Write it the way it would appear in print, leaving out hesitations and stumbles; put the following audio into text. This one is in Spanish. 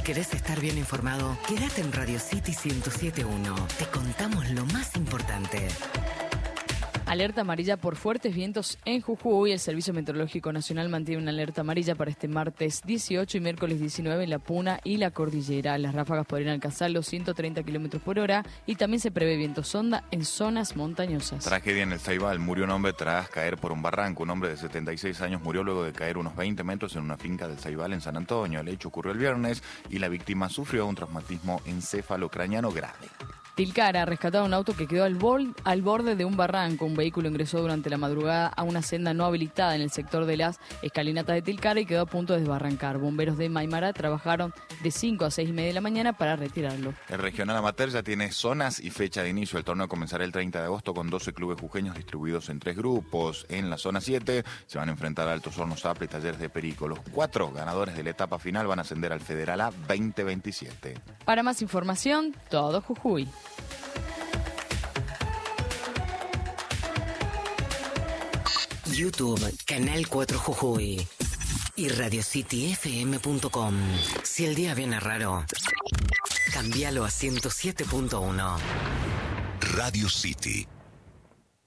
querés estar bien informado, quédate en Radio City 107.1. Te contamos lo más importante. Alerta amarilla por fuertes vientos en Jujuy. El Servicio Meteorológico Nacional mantiene una alerta amarilla para este martes 18 y miércoles 19 en La Puna y la Cordillera. Las ráfagas podrían alcanzar los 130 km por hora y también se prevé viento sonda en zonas montañosas. Tragedia en el Ceibal. Murió un hombre tras caer por un barranco. Un hombre de 76 años murió luego de caer unos 20 metros en una finca del Ceibal en San Antonio. El hecho ocurrió el viernes y la víctima sufrió un traumatismo encefalocraniano grave. Tilcara ha rescatado un auto que quedó al borde de un barranco. Un vehículo ingresó durante la madrugada a una senda no habilitada en el sector de las escalinatas de Tilcara y quedó a punto de desbarrancar. Bomberos de Maimara trabajaron de 5 a 6:30 de la mañana para retirarlo. El regional amateur ya tiene zonas y fecha de inicio. El torneo comenzará el 30 de agosto con 12 clubes jujeños distribuidos en 3 grupos. En la zona 7 se van a enfrentar a Altos Hornos, Apla y Talleres de Perico. Los 4 ganadores de la etapa final van a ascender al Federal A 2027. Para más información, todo Jujuy. YouTube, Canal 4 Jujuy y RadioCityFM.com. Si el día viene raro, cambialo a 107.1. Radio City.